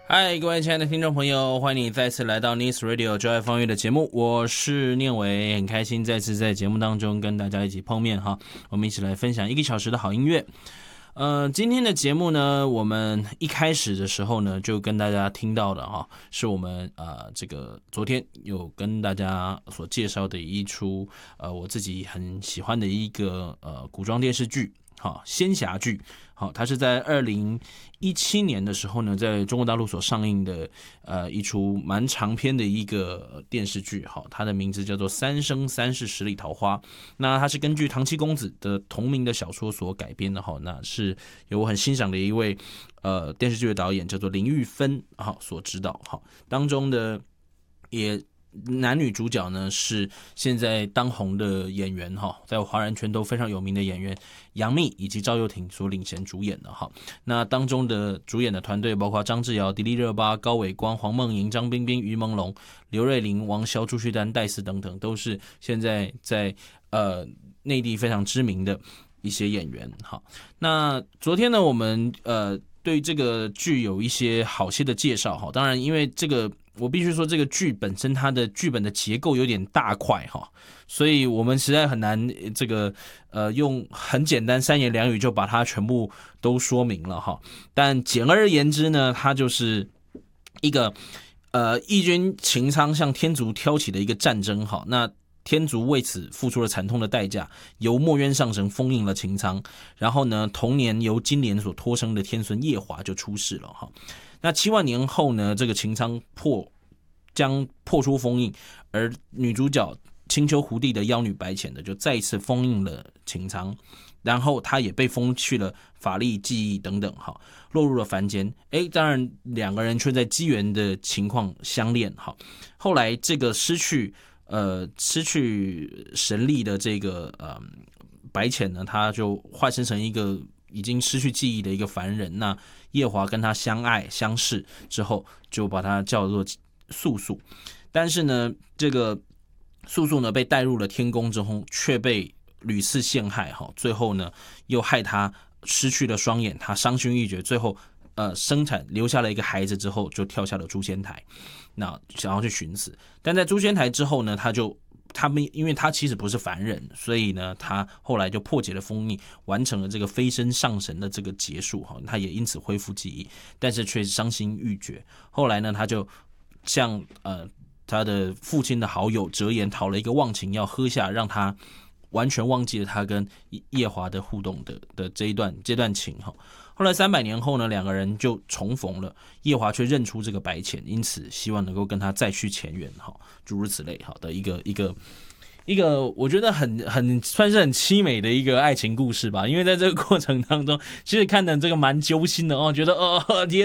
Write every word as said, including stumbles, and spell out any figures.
嗨，各位亲爱的听众朋友，欢迎你再次来到 Nice Radio 就爱方乐的节目，我是念伟，很开心再次在节目当中跟大家一起碰面哈，我们一起来分享一个小时的好音乐。呃，今天的节目呢，我们一开始的时候呢，就跟大家听到的哈，是我们呃这个昨天有跟大家所介绍的一出呃我自己很喜欢的一个呃古装电视剧。好，仙侠剧，好，它是在二零一七年的时候呢，在中国大陆所上映的，呃，一出蛮长篇的一个电视剧，好，它的名字叫做《三生三世十里桃花》。那它是根据唐七公子的同名的小说所改编的，哈，那是由我很欣赏的一位呃电视剧的导演叫做林玉芬，好所指导，好，当中的也。男女主角呢是现在当红的演员哈，在华人圈都非常有名的演员杨幂以及赵又廷所领衔主演的哈。那当中的主演的团队包括张智尧、迪丽热巴、高伟光、黄梦莹、张彬彬、于朦胧、刘瑞麟、王骁、朱旭丹、戴思等等，都是现在在呃内地非常知名的一些演员哈。那昨天呢，我们呃对这个剧有一些好些的介绍哈，当然因为这个。我必须说，这个剧本身它的剧本的结构有点大块哈，所以我们实在很难这个呃用很简单三言两语就把它全部都说明了哈。但简而言之呢，它就是一个呃义军秦苍向天竺挑起的一个战争哈。那天竺为此付出了惨痛的代价，由墨渊上神封印了秦苍，然后呢，同年由金莲所托生的天孙夜华就出世了哈。那七万年后呢，这个秦苍破将破出封印，而女主角青丘狐帝的妖女白浅的就再一次封印了秦苍，然后她也被封去了法力、记忆等等，哈，落入了凡间。哎，当然两个人却在机缘的情况相恋，哈。后来这个失去呃失去神力的这个呃白浅呢，他就化身成一个已经失去记忆的一个凡人。那夜华跟他相爱相识之后，就把他叫做素素。但是呢，这个素素呢被带入了天宫之后，却被屡次陷害，最后呢又害他失去了双眼，他伤心欲绝，最后呃生产留下了一个孩子之后，就跳下了诛仙台，那想要去寻死。但在诛仙台之后呢，他就他们因为他其实不是凡人，所以呢，他后来就破解了封印，完成了这个飞升上神的这个结束，他也因此恢复记忆，但是却伤心欲绝。后来呢，他就向呃他的父亲的好友折颜讨了一个忘情药喝下，让他完全忘记了他跟夜华的互动的的这一段这段情哈。后来三百年后呢，两个人就重逢了，夜华却认出这个白浅，因此希望能够跟他再续前缘哈，诸如此类哈的一个一个一个，我觉得很很算是很凄美的一个爱情故事吧。因为在这个过程当中，其实看的这个蛮揪心的哦，觉得哦天。